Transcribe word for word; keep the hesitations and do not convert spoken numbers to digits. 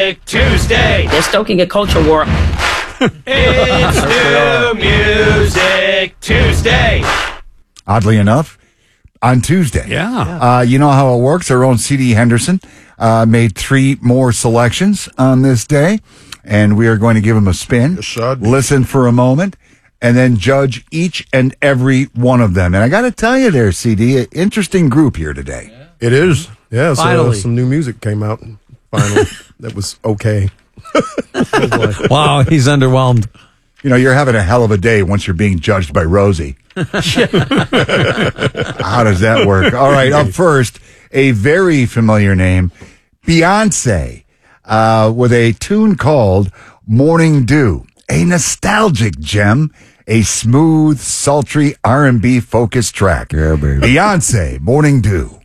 Music Tuesday. They're stoking a culture war. It's New Music Tuesday. Oddly enough, on Tuesday. Yeah. Uh, you know how it works. Our own C D Henderson uh, made three more selections on this day, and we are going to give him a spin. Yes, I did. Listen for a moment, and then judge each and every one of them. And I got to tell you there, C D, an interesting group here today. It is. Yeah, so, uh, Finally. some new music came out finally that was okay. Wow, he's underwhelmed. You know, you're having a hell of a day once you're being judged by Rosie. How does that work? All right, up first, a very familiar name, Beyonce, uh, with a tune called Morning Dew, a nostalgic gem, a smooth, sultry R and B focused track. Yeah, baby. Beyonce, Morning Dew.